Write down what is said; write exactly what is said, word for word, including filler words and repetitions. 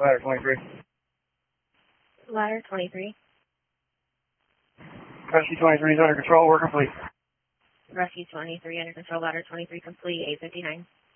ladder twenty-three. Ladder twenty-three. Rescue twenty-three is under control, work complete. Rescue twenty-three under control, ladder twenty-three complete, eight fifty-nine.